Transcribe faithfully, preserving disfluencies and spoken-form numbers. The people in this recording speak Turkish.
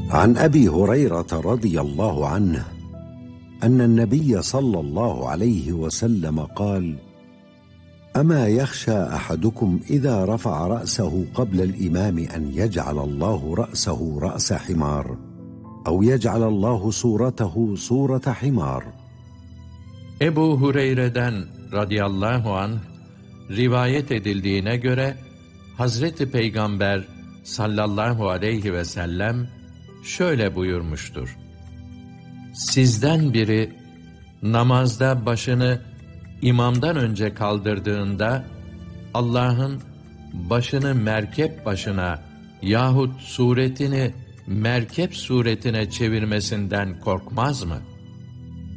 عن أبي هريرة رضي الله عنه أن النبي صلى الله عليه وسلم قال: أما يخشى أحدكم إذا رفع رأسه قبل الإمام أن يجعل الله رأسه رأس حمار أو يجعل الله صورته صورة حمار. Ebu Hureyre'den radıyallahu anh rivayet edildiğine göre Hazreti Peygamber sallallahu aleyhi ve sellem şöyle buyurmuştur: Sizden biri namazda başını imamdan önce kaldırdığında Allah'ın başını merkep başına yahut suretini merkep suretine çevirmesinden korkmaz mı?